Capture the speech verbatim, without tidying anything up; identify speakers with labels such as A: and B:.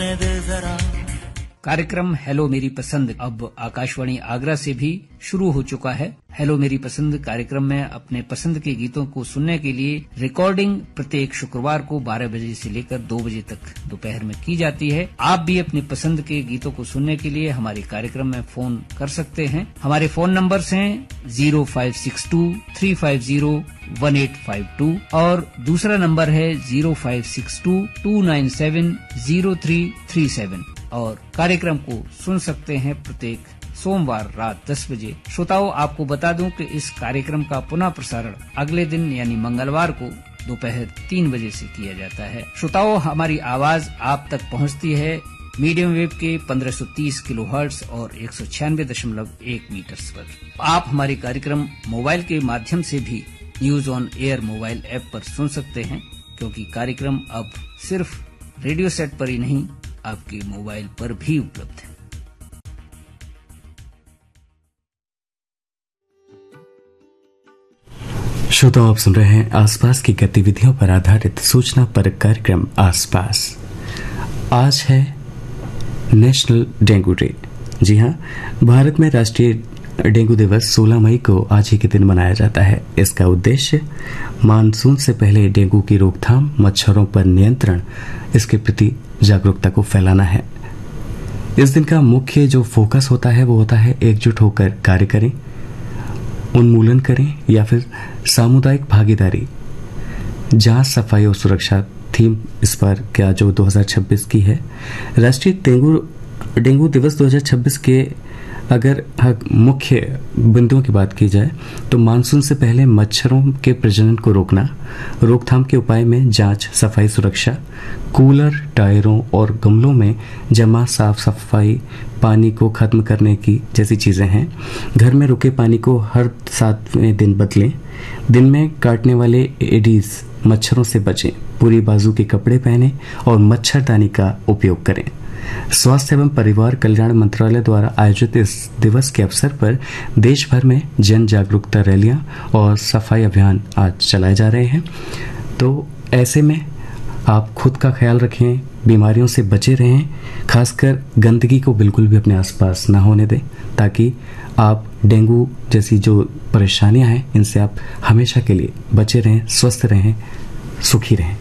A: कार्यक्रम हेलो मेरी पसंद अब आकाशवाणी आगरा से भी शुरू हो चुका है। हेलो मेरी पसंद कार्यक्रम में अपने पसंद के गीतों को सुनने के लिए रिकॉर्डिंग प्रत्येक शुक्रवार को बारह बजे से लेकर दो बजे तक दोपहर में की जाती है। आप भी अपने पसंद के गीतों को सुनने के लिए हमारे कार्यक्रम में फोन कर सकते हैं। हमारे फोन नंबर्स हैं zero five six to three five zero one eight five to और दूसरा नंबर है zero five six to to nine seven zero three three seven और कार्यक्रम को सुन सकते हैं प्रत्येक सोमवार रात दस बजे। श्रोताओं, आपको बता दूं कि इस कार्यक्रम का पुनः प्रसारण अगले दिन यानी मंगलवार को दोपहर तीन बजे से किया जाता है। श्रोताओं, हमारी आवाज आप तक पहुंचती है मीडियम वेव के पंद्रह सौ तीस किलोहर्ट्ज और एक सौ छियानवे दशमलव एक मीटर्स पर। आप हमारे कार्यक्रम मोबाइल के माध्यम से भी news on air mobile app पर सुन सकते हैं, क्योंकि कार्यक्रम अब सिर्फ रेडियो सेट पर ही नहीं आपके मोबाइल पर भी उपलब्ध है।
B: श्रोताओ, आप सुन रहे हैं आसपास की गतिविधियों पर आधारित सूचना परक कार्यक्रम आसपास। आज है नेशनल डेंगू डे। जी हाँ, भारत में राष्ट्रीय डेंगू दिवस सोलह मई को आज ही के दिन मनाया जाता है। इसका उद्देश्य मानसून से पहले डेंगू की रोकथाम, मच्छरों पर नियंत्रण, इसके प्रति जागरूकता को फैलाना है। इस दिन का मुख्य जो फोकस होता है वो होता है एकजुट होकर कार्य करें, उन्मूलन करें या फिर सामुदायिक भागीदारी। जांच, सफाई और सुरक्षा थीम इस पर क्या जो दो हज़ार छब्बीस की है। राष्ट्रीय डेंगू डेंगू दिवस दो हज़ार छब्बीस के अगर मुख्य बिंदुओं की बात की जाए तो मानसून से पहले मच्छरों के प्रजनन को रोकना, रोकथाम के उपाय में जांच, सफाई, सुरक्षा, कूलर, टायरों और गमलों में जमा साफ सफाई, पानी को खत्म करने की जैसी चीजें हैं। घर में रुके पानी को हर सातवें दिन बदलें। दिन में काटने वाले एडीज मच्छरों से बचें। पूरी बाजू के कपड़े पहनें और मच्छरदानी का उपयोग करें। स्वास्थ्य एवं परिवार कल्याण मंत्रालय द्वारा आयोजित इस दिवस के अवसर पर देश भर में जन जागरूकता रैलियां और सफाई अभियान आज चलाए जा रहे हैं। तो ऐसे में आप खुद का ख्याल रखें, बीमारियों से बचे रहें, खासकर गंदगी को बिल्कुल भी अपने आसपास ना होने दें, ताकि आप डेंगू जैसी जो परेशानियां हैं इनसे आप हमेशा के लिए बचे रहें, स्वस्थ रहें, सुखी रहें।